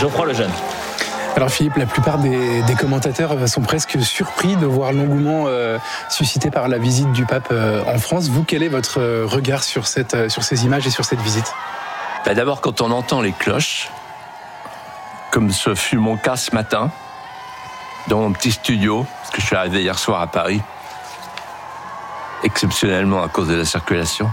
Geoffroy Lejeune. Alors Philippe, la plupart des commentateurs sont presque surpris de voir l'engouement suscité par la visite du pape en France. Vous, quel est votre regard sur ces images et sur cette visite ? D'abord, quand on entend les cloches, comme ce fut mon cas ce matin, dans mon petit studio, parce que je suis arrivé hier soir à Paris, exceptionnellement à cause de la circulation,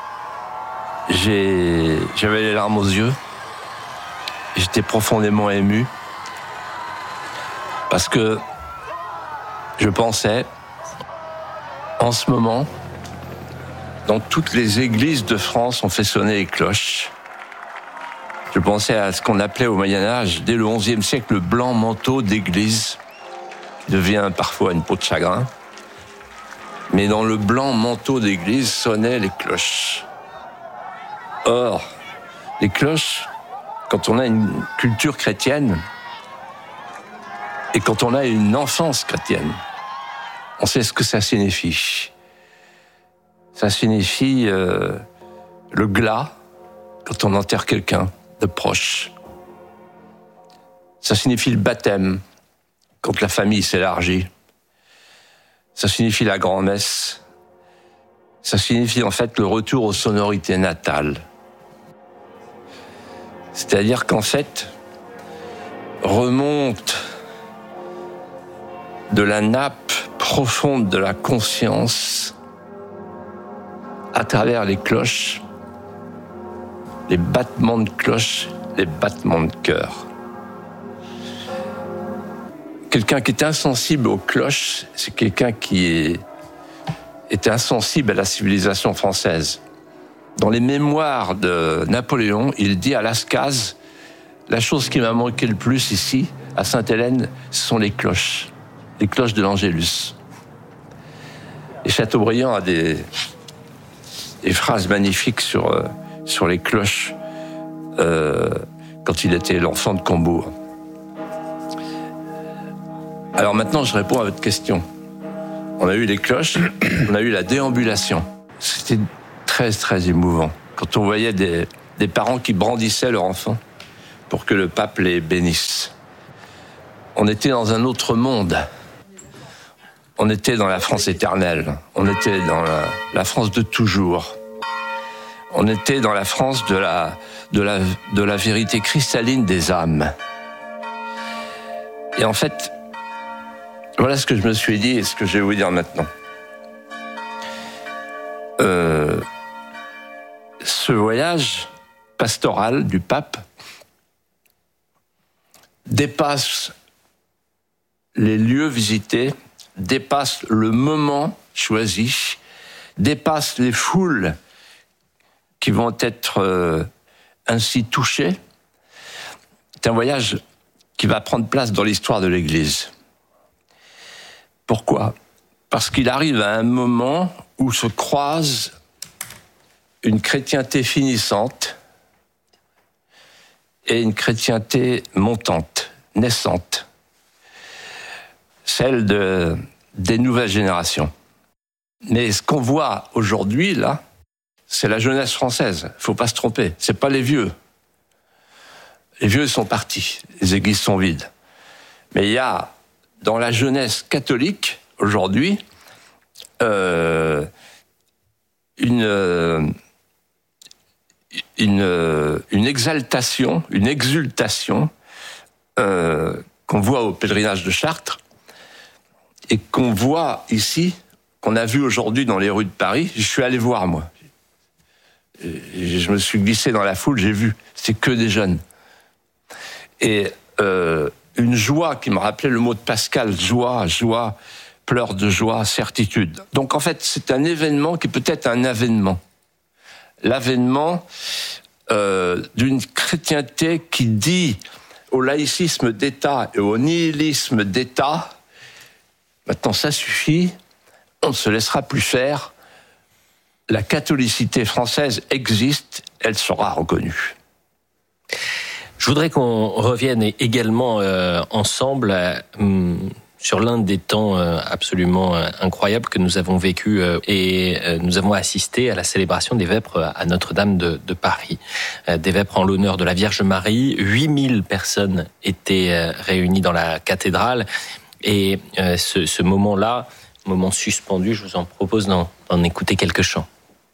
j'avais les larmes aux yeux, j'étais profondément ému, parce que je pensais, en ce moment, dans toutes les églises de France, on fait sonner les cloches. Je pensais à ce qu'on appelait au Moyen-Âge, dès le XIe siècle, le blanc manteau d'église, qui devient parfois une peau de chagrin. Mais dans le blanc manteau d'église sonnaient les cloches. Or, les cloches, quand on a une culture chrétienne, et quand on a une enfance chrétienne, on sait ce que ça signifie. Ça signifie le glas, quand on enterre quelqu'un de proche. Ça signifie le baptême, quand la famille s'élargit. Ça signifie la grand-messe. Ça signifie en fait le retour aux sonorités natales. C'est-à-dire qu'en fait, remonte de la nappe profonde de la conscience, à travers les cloches, les battements de cloches, les battements de cœur. Quelqu'un qui est insensible aux cloches, c'est quelqu'un qui est insensible à la civilisation française. Dans les mémoires de Napoléon, il dit à Lascaz, la chose qui m'a manqué le plus ici, à Sainte-Hélène, ce sont les cloches de l'Angélus. Et Chateaubriand a des phrases magnifiques sur les cloches quand il était l'enfant de Combourg. Alors maintenant, je réponds à votre question. On a eu les cloches, on a eu la déambulation. C'était très, très émouvant. Quand on voyait des parents qui brandissaient leur enfant pour que le pape les bénisse. On était dans un autre monde. On était dans la France éternelle. On était dans la France de toujours. On était dans la France de la vérité cristalline des âmes. Et en fait, voilà ce que je me suis dit et ce que je vais vous dire maintenant. Ce voyage pastoral du pape dépasse les lieux visités, dépasse le moment choisi, dépasse les foules qui vont être ainsi touchées. C'est un voyage qui va prendre place dans l'histoire de l'Église. Pourquoi ? Parce qu'il arrive à un moment où se croise une chrétienté finissante et une chrétienté montante, naissante, celle des nouvelles générations. Mais ce qu'on voit aujourd'hui, là, c'est la jeunesse française. Il ne faut pas se tromper. Ce n'est pas les vieux. Les vieux sont partis. Les églises sont vides. Mais il y a, dans la jeunesse catholique, aujourd'hui, une exaltation, une exultation qu'on voit au pèlerinage de Chartres et qu'on voit ici, qu'on a vu aujourd'hui dans les rues de Paris. Je suis allé voir, moi. Je me suis glissé dans la foule, j'ai vu. C'est que des jeunes. Et une joie qui me rappelait le mot de Pascal, joie, pleurs de joie, certitude. Donc en fait, c'est un événement qui peut être un avènement. L'avènement d'une chrétienté qui dit au laïcisme d'État et au nihilisme d'État, maintenant ça suffit, on ne se laissera plus faire, la catholicité française existe, elle sera reconnue. Je voudrais qu'on revienne également ensemble sur l'un des temps absolument incroyables que nous avons vécu et nous avons assisté à la célébration des vêpres à Notre-Dame de Paris. Des vêpres en l'honneur de la Vierge Marie. 8000 personnes étaient réunies dans la cathédrale et ce moment-là, moment suspendu, je vous en propose d'en écouter quelques chants.